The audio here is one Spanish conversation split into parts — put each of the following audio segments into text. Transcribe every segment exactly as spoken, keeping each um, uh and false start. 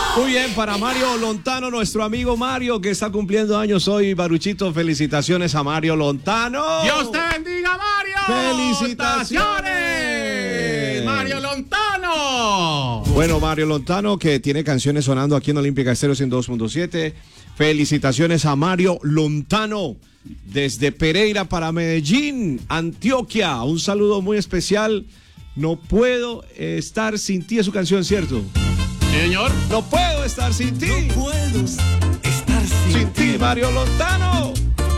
Muy bien, para Mario Lontano, nuestro amigo Mario, que está cumpliendo años hoy. Baruchito, felicitaciones a Mario Lontano. ¡Dios te bendiga, Mario! ¡Felicitaciones! ¡Mario Lontano! Bueno, Mario Lontano, que tiene canciones sonando aquí en Olímpica Estéreo ciento dos punto siete. Felicitaciones a Mario Lontano, desde Pereira para Medellín, Antioquia. Un saludo muy especial. No puedo estar sin ti, es su canción, ¿cierto? Señor. No puedo estar sin ti. No puedo estar sin, sin ti, Mario Lontano.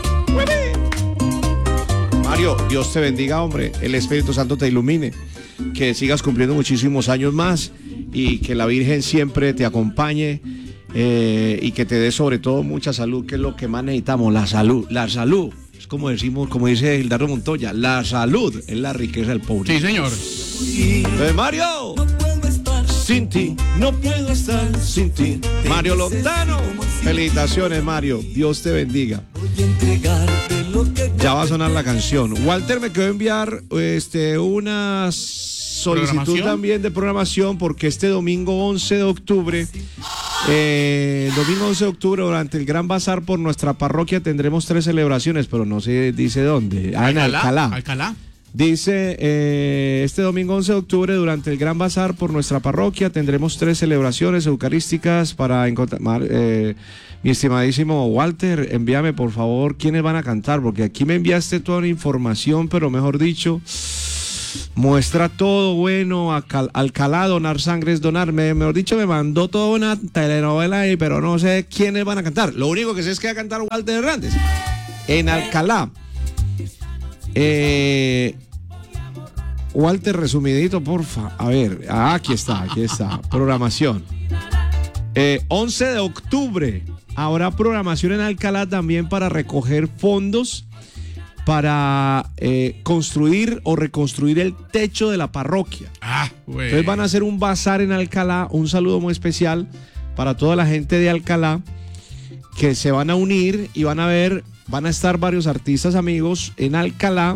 Mario, Dios te bendiga, hombre. El Espíritu Santo te ilumine. Que sigas cumpliendo muchísimos años más y que la Virgen siempre te acompañe eh, y que te dé sobre todo mucha salud, que es lo que más necesitamos, la salud. La salud. Es como decimos, como dice Gildardo Montoya, la salud es la riqueza del pobre. Sí, señor. Pues Mario. Sin ti, no puedo estar sin ti. Mario Lontano, felicitaciones, Mario. Dios te bendiga. Ya va a sonar la canción. Walter me quedó enviar este, una solicitud también de programación porque este domingo once de octubre, eh, domingo once de octubre, durante el Gran Bazar por nuestra parroquia tendremos tres celebraciones, pero no se dice dónde. Ah, en Alcalá. Alcalá. Dice, eh, este domingo once de octubre, durante el Gran Bazar por nuestra parroquia, tendremos tres celebraciones eucarísticas para encontrar... Eh, mi estimadísimo Walter, envíame por favor quiénes van a cantar, porque aquí me enviaste toda la información, pero mejor dicho, muestra todo bueno, Alcal- Alcalá, donar sangre es donar, me, mejor dicho, me mandó toda una telenovela ahí, pero no sé quiénes van a cantar. Lo único que sé es que va a cantar Walter Hernández en Alcalá. Eh, Walter, resumidito, porfa. A ver, aquí está, aquí está. Programación. Eh, once de octubre habrá programación en Alcalá también para recoger fondos para eh, construir o reconstruir el techo de la parroquia. Ah, güey. Entonces van a hacer un bazar en Alcalá. Un saludo muy especial para toda la gente de Alcalá que se van a unir y van a ver. Van a estar varios artistas amigos en Alcalá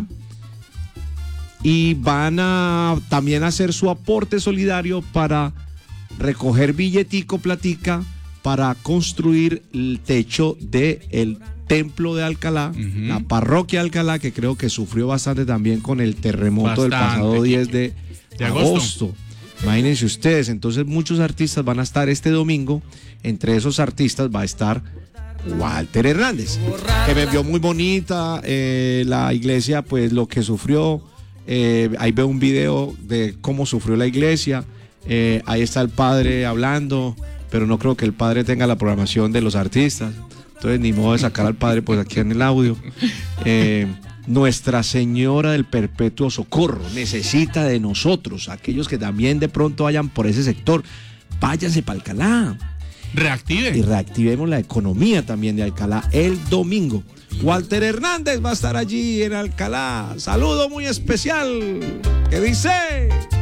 y van a también hacer su aporte solidario para recoger billetico, platica, para construir el techo del templo de Alcalá, uh-huh. La parroquia de Alcalá, que creo que sufrió bastante también con el terremoto bastante, del pasado diez de, de agosto. agosto. Imagínense ustedes, entonces muchos artistas van a estar este domingo, entre esos artistas va a estar Walter Hernández, que me vio muy bonita eh, la iglesia, pues lo que sufrió, eh, ahí veo un video de cómo sufrió la iglesia, eh, ahí está el padre hablando, pero no creo que el padre tenga la programación de los artistas, entonces ni modo de sacar al padre pues aquí en el audio. eh, Nuestra Señora del Perpetuo Socorro necesita de nosotros, aquellos que también de pronto vayan por ese sector, váyanse para Alcalá. Reactive. Y reactivemos la economía también de Alcalá el domingo. Walter Hernández va a estar allí en Alcalá. Saludo muy especial. ¿Qué dice?